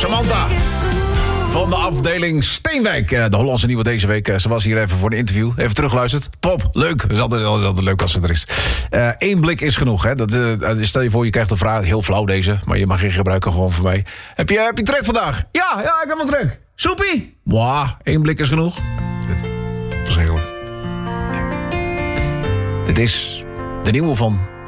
Samantha van de afdeling Steenwijk. De Hollandse Nieuwe deze week. Ze was hier even voor een interview. Even teruggeluisterd. Top, leuk. Het is altijd leuk als ze er is. 1 blik is genoeg. Hè? Stel je voor, je krijgt een vraag. Heel flauw deze, maar je mag geen gebruiken gewoon voor mij. Heb je trek vandaag? Ja, ik heb wel trek. Soepie? Mwah, 1 blik is genoeg. Verschrikkelijk. Dit is de nieuwe van